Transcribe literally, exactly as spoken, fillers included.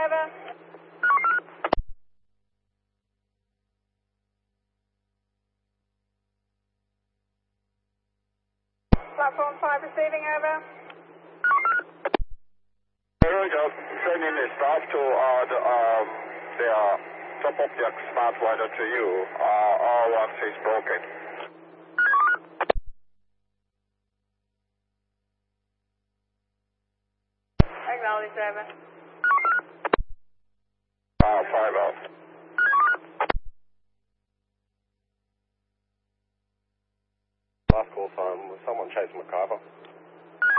over. Platform five receiving, over. Here we go. Sending the staff to uh, the, um, their top object smart rider to you. Uh, R one six broken. Acknowledged, over. Uh, five out. Last call time was someone chasing MacArthur.